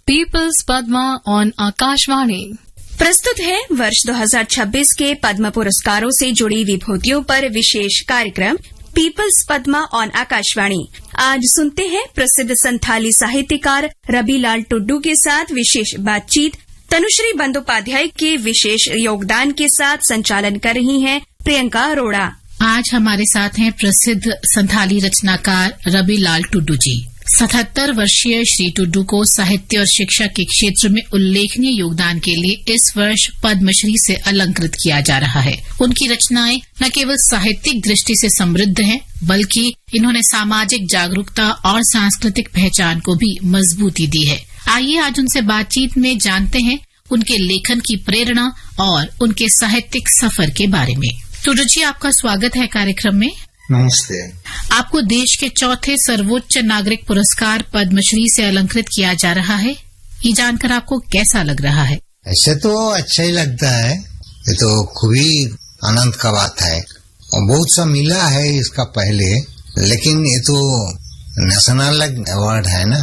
Peoples Padma on Akashvani. प्रस्तुत है वर्ष 2026 के पद्म पुरस्कारों से जुड़ी विभूतियों पर विशेष कार्यक्रम पीपल्स पद्मा ऑन आकाशवाणी। आज सुनते हैं प्रसिद्ध संथाली साहित्यकार रबिलाल टुड्डू के साथ विशेष बातचीत। तनुश्री बंदोपाध्याय के विशेष योगदान के साथ संचालन कर रही हैं प्रियंका अरोड़ा। आज हमारे साथ हैं प्रसिद्ध संथाली रचनाकार रबिलाल टुड्डू जी। 77 वर्षीय श्री टुड्डू को साहित्य और शिक्षा के क्षेत्र में उल्लेखनीय योगदान के लिए इस वर्ष पद्मश्री से अलंकृत किया जा रहा है। उनकी रचनाएं न केवल साहित्यिक दृष्टि से समृद्ध हैं, बल्कि इन्होंने सामाजिक जागरूकता और सांस्कृतिक पहचान को भी मजबूती दी है। आइए आज उनसे बातचीत में जानते हैं उनके लेखन की प्रेरणा और उनके साहित्यिक सफर के बारे में। टुड्डू जी, आपका स्वागत है कार्यक्रम में। नमस्ते। आपको देश के चौथे सर्वोच्च नागरिक पुरस्कार पद्मश्री से अलंकृत किया जा रहा है। ये जानकर आपको कैसा लग रहा है? ऐसे तो अच्छा ही लगता है, ये तो खूब ही आनंद का बात है। और बहुत सा मिला है इसका पहले, लेकिन ये तो नेशनल अवार्ड है ना,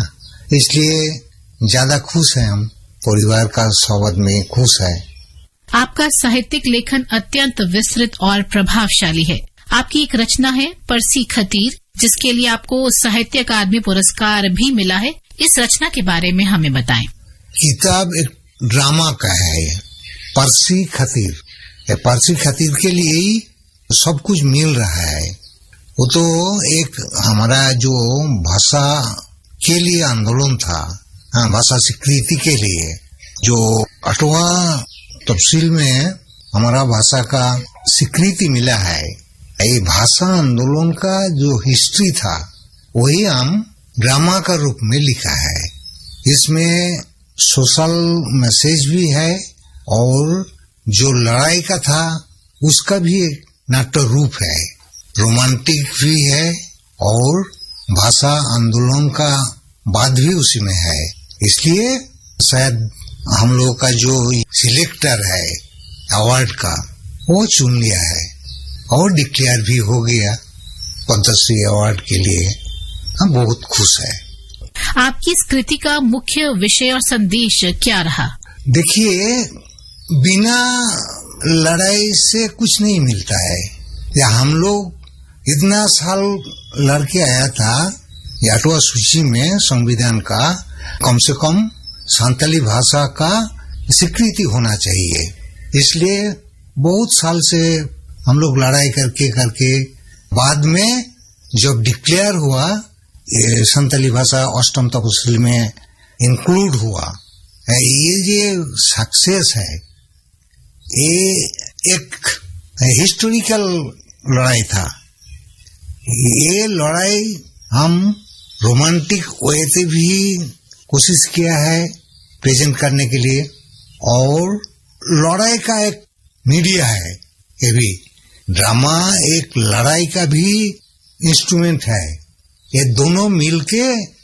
इसलिए ज्यादा खुश है। हम परिवार का स्वागत में खुश है। आपका साहित्यिक लेखन अत्यंत विस्तृत और प्रभावशाली है। आपकी एक रचना है परसी खतीर, जिसके लिए आपको साहित्य अकादमी पुरस्कार भी मिला है। इस रचना के बारे में हमें बताएं। किताब एक ड्रामा का है, परसी खतीर। परसी खतीर के लिए ही सब कुछ मिल रहा है। वो तो एक हमारा जो भाषा के लिए आंदोलन था, भाषा स्वीकृति के लिए, जो 8वां तफसील में हमारा भाषा का स्वीकृति मिला है। ये भाषा आंदोलन का जो हिस्ट्री था वही हम ड्रामा का रूप में लिखा है। इसमें सोशल मैसेज भी है और जो लड़ाई का था उसका भी एक नाट्य रूप है, रोमांटिक भी है और भाषा आंदोलन का बात भी उसी में है। इसलिए शायद हम लोग का जो सिलेक्टर है अवार्ड का वो चुन लिया है और डिक्लेयर भी हो गया पद्मश्री अवार्ड के लिए। हम बहुत खुश है। आपकी इस कृति का मुख्य विषय और संदेश क्या रहा? देखिए, बिना लड़ाई से कुछ नहीं मिलता है। या हम लोग इतना साल लड़के आया था, 8वां सूची में संविधान का, कम से कम संथाली भाषा का स्वीकृति होना चाहिए। इसलिए बहुत साल से हम लोग लड़ाई करके बाद में जब डिक्लेयर हुआ, ये संथाली भाषा 8वीं तफसील में इंक्लूड हुआ, ये सक्सेस है। ये एक हिस्टोरिकल लड़ाई था। ये लड़ाई हम रोमांटिक वे से भी कोशिश किया है प्रेजेंट करने के लिए, और लड़ाई का एक मीडिया है। ये भी ड्रामा एक लड़ाई का भी इंस्ट्रूमेंट है। ये दोनों मिलके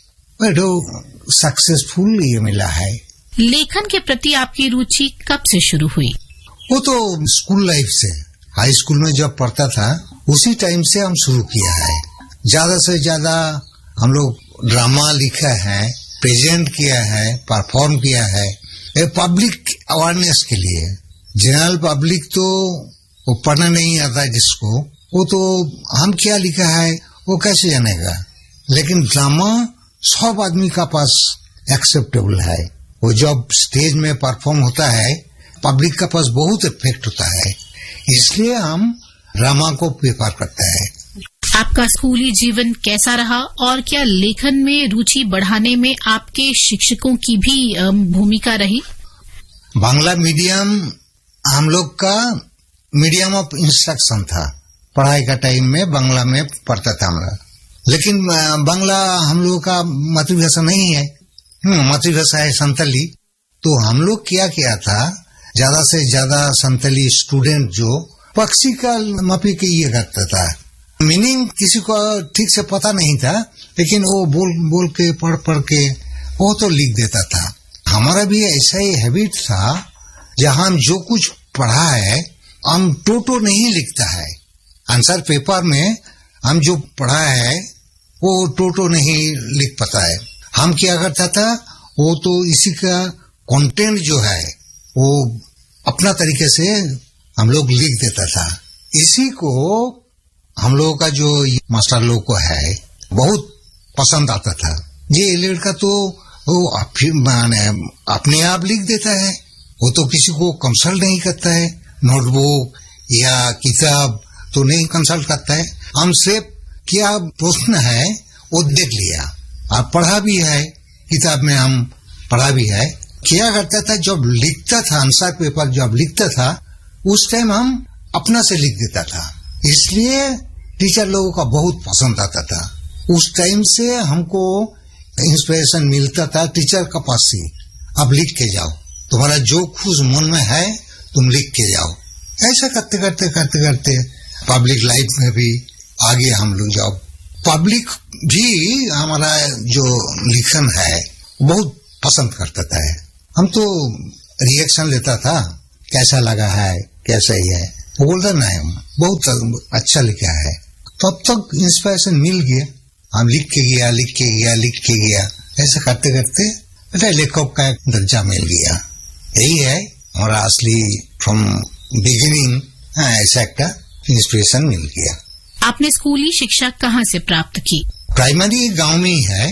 सक्सेसफुल ये मिला है। लेखन के प्रति आपकी रुचि कब से शुरू हुई? वो तो स्कूल लाइफ से, हाई स्कूल में जब पढ़ता था उसी टाइम से हम शुरू किया है। ज्यादा से ज्यादा हम लोग ड्रामा लिखा है, प्रेजेंट किया है, परफॉर्म किया है, पब्लिक अवेयरनेस के लिए। जनरल पब्लिक तो वो पढ़ना नहीं आता जिसको, वो तो हम क्या लिखा है वो कैसे जानेगा। लेकिन ड्रामा सब आदमी का पास एक्सेप्टेबल है। वो जब स्टेज में परफॉर्म होता है पब्लिक का पास बहुत इफेक्ट होता है, इसलिए हम ड्रामा को प्रेफर करते हैं। आपका स्कूली जीवन कैसा रहा और क्या लेखन में रुचि बढ़ाने में आपके शिक्षकों की भी भूमिका रही? बांग्ला मीडियम हम लोग का मीडियम ऑफ इंस्ट्रक्शन था। पढ़ाई का टाइम में बांग्ला में पढ़ता था हमारा, लेकिन बांग्ला हम लोग का मातृभाषा नहीं है। मातृभाषा है संथाली। तो हम लोग क्या किया था, ज्यादा से ज्यादा संथाली स्टूडेंट जो पक्षी का मापी के ये करता था। मीनिंग किसी को ठीक से पता नहीं था, लेकिन वो बोल के पढ़ के वो तो लिख देता था। हमारा भी ऐसा ही हैबिट था, जहाँ हम जो कुछ पढ़ा है हम टोटो नहीं लिखता है। आंसर पेपर में हम जो पढ़ा है वो टोटो नहीं लिख पाता है। हम क्या करता था, वो तो इसी का कंटेंट जो है वो अपना तरीके से हम लोग लिख देता था। इसी को हम लोगों का जो मास्टर लोग को है बहुत पसंद आता था। ये लड़का तो वो अपने आप लिख देता है, वो तो किसी को कंसल्ट नहीं करता है, नोटबुक या किताब तो नहीं कंसल्ट करता है। हमसे क्या प्रश्न है वो देख लिया और पढ़ा भी है, किताब में हम पढ़ा भी है। क्या करता था, जब लिखता था आंसर पेपर जब लिखता था उस टाइम हम अपना से लिख देता था, इसलिए टीचर लोगों का बहुत पसंद आता था। उस टाइम से हमको इंस्पिरेशन मिलता था टीचर का पास से, अब लिख के जाओ, तुम्हारा जो खुश मन में है तुम लिख के जाओ। ऐसा करते करते करते करते पब्लिक लाइफ में भी आगे हम लोग जाओ। पब्लिक भी हमारा जो लिखन है बहुत पसंद करता था। हम तो रिएक्शन लेता था, कैसा लगा है, कैसा ही है, बोलता नहीं बहुत अच्छा लिखा है। तब तक इंस्पिरेशन मिल गया, हम लिख के गया, ऐसा करते करते लेखक का एक दर्जा मिल गया। यही है हमारा असली फ्रॉम बिगिनिंग, ऐसा एक इंस्पिरेशन मिल गया। आपने स्कूली शिक्षा कहाँ से प्राप्त की? प्राइमरी गांव में ही है,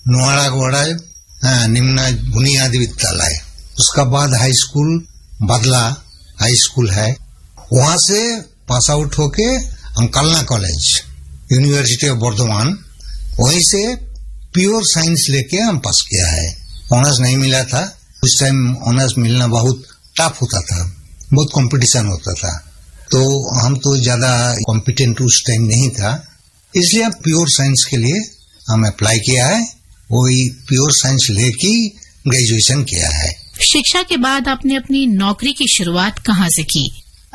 नोआड़ा निम्न बुनियादी विद्यालय। उसका बाद हाई स्कूल बदला हाई स्कूल है, वहां से पास आउट होके हम कलना कॉलेज यूनिवर्सिटी ऑफ बर्धमान, वहीं से प्योर साइंस लेके हम पास किया है। ऑनर्स नहीं मिला था उस टाइम, ऑनर्स मिलना बहुत टफ होता था, बहुत कंपटीशन होता था, तो हम तो ज्यादा कॉम्पिटेंट उस टाइम नहीं था, इसलिए प्योर साइंस के लिए हम अप्लाई किया है। वही प्योर साइंस लेके ग्रेजुएशन किया है। शिक्षा के बाद आपने अपनी नौकरी की शुरुआत कहाँ से की?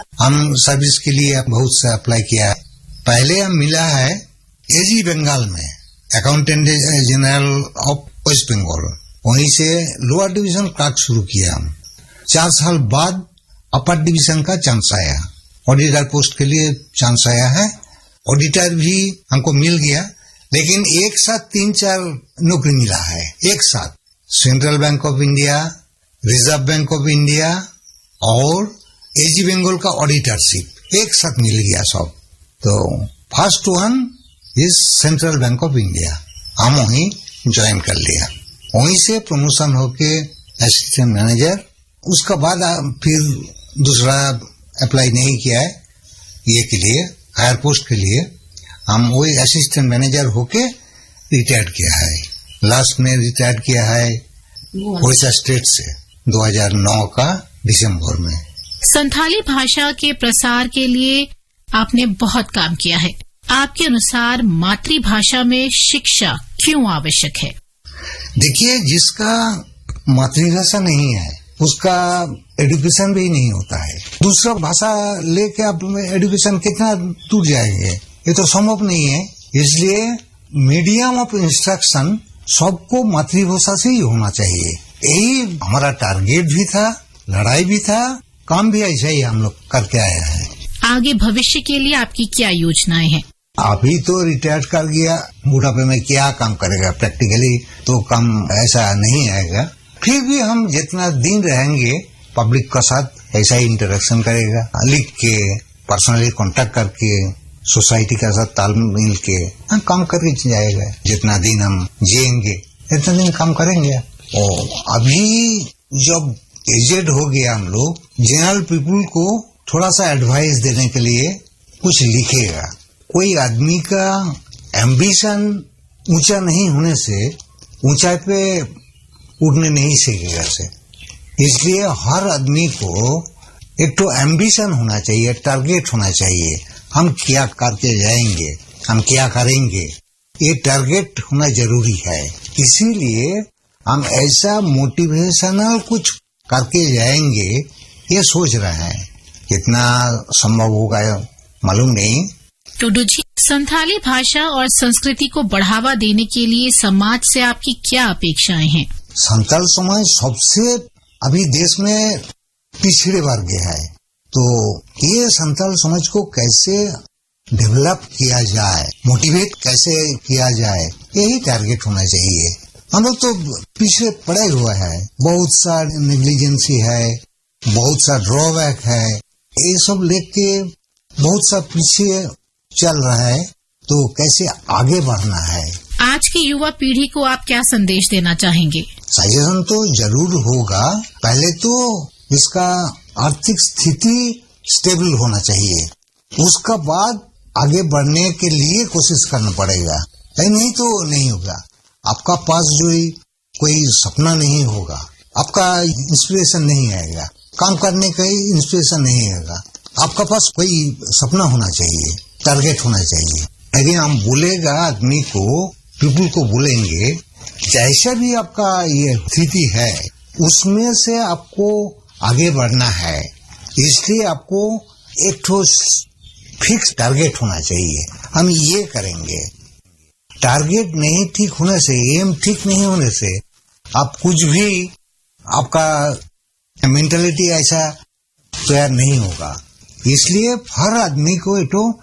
हम सर्विस के लिए बहुत से अप्लाई किया है। पहले हम मिला है एजी बंगाल में, accountant general of waste Bengal, वहीं से लोअर डिवीजन क्लर्क शुरू किया हम। 4 साल बाद अपर डिवीजन का चांस आया, ऑडिटर पोस्ट के लिए चांस आया है। ऑडिटर भी हमको मिल गया, लेकिन एक साथ 3-4 नौकरी मिला है एक साथ। Central bank of India, reserve bank of India और एजी बंगाल का ऑडिटरशिप एक साथ मिल गया सब। तो first one is central bank of India, हम वहीं ज्वाइन कर लिया, वहीं से प्रमोशन होके असिस्टेंट मैनेजर। उसका बाद फिर दूसरा अप्लाई नहीं किया है ये के लिए, हायर पोस्ट के लिए। हम वही असिस्टेंट मैनेजर होके रिटायर्ड किया है। लास्ट में रिटायर्ड किया है ओडिशा स्टेट से 2009 का दिसंबर में। संथाली भाषा के प्रसार के लिए आपने बहुत काम किया है। आपके अनुसार मातृभाषा में शिक्षा क्यों आवश्यक है? देखिए, जिसका मातृभाषा नहीं है उसका एजुकेशन भी नहीं होता है। दूसरा भाषा लेके आप एजुकेशन कितना दूर जाएंगे, ये तो संभव नहीं है। इसलिए मीडियम ऑफ इंस्ट्रक्शन सबको मातृभाषा से ही होना चाहिए। यही हमारा टारगेट भी था, लड़ाई भी था, काम भी ऐसा ही हम लोग करके आए हैं। आगे भविष्य के लिए आपकी क्या योजनाएं हैं? अभी तो रिटायर कर गया, बुढ़ापे में क्या काम करेगा, प्रैक्टिकली तो काम ऐसा नहीं आएगा। फिर भी हम जितना दिन रहेंगे पब्लिक का साथ ऐसा ही इंटरेक्शन करेगा, लिख के, पर्सनली कांटेक्ट करके, सोसाइटी के साथ तालमेल के हम काम करके जाएगा। जितना दिन हम जिएंगे इतना दिन काम करेंगे। और अभी जब एजेड हो गया हम लोग, जनरल पीपुल को थोड़ा सा एडवाइस देने के लिए कुछ लिखेगा। कोई आदमी का एम्बिशन ऊंचा नहीं होने से ऊंचाई पे उड़ने नहीं सीखेगा से। इसलिए हर आदमी को एक तो एम्बिशन होना चाहिए, टारगेट होना चाहिए। हम क्या करके जाएंगे, हम क्या करेंगे, ये टारगेट होना जरूरी है। इसीलिए हम ऐसा मोटिवेशनल कुछ करके जाएंगे ये सोच रहे हैं। कितना संभव होगा मालूम नहीं। टुडू जी, संथाली भाषा और संस्कृति को बढ़ावा देने के लिए समाज से आपकी क्या अपेक्षाएं हैं? संथाल समाज सबसे अभी देश में पिछड़े वर्ग है, तो ये संथाल समाज को कैसे डेवलप किया जाए, मोटिवेट कैसे किया जाए, यही टारगेट होना चाहिए। हम लोग तो पीछे पड़े हुए हैं, बहुत सा नेग्लिजेंसी है, बहुत सा ड्रॉबैक है, ये सब लेके बहुत सा पीछे चल रहा है। तो कैसे आगे बढ़ना है? आज की युवा पीढ़ी को आप क्या संदेश देना चाहेंगे? सजेशन तो जरूर होगा। पहले तो इसका आर्थिक स्थिति स्टेबल होना चाहिए, उसका बाद आगे बढ़ने के लिए कोशिश करना पड़ेगा। नहीं तो नहीं होगा। आपका पास जो कोई सपना नहीं होगा, आपका इंस्पिरेशन नहीं आएगा, काम करने का इंस्पिरेशन नहीं आएगा। आपका पास कोई सपना होना चाहिए, टारगेट होना चाहिए। यदि हम बोलेगा आदमी को, पीपल को बोलेंगे जैसा भी आपका ये स्थिति है उसमें से आपको आगे बढ़ना है, इसलिए आपको एक ठोस फिक्स टारगेट होना चाहिए। हम ये करेंगे। टारगेट नहीं ठीक होने से, एम ठीक नहीं होने से आप कुछ भी, आपका मेंटालिटी ऐसा तैयार नहीं होगा। इसलिए हर आदमी को एक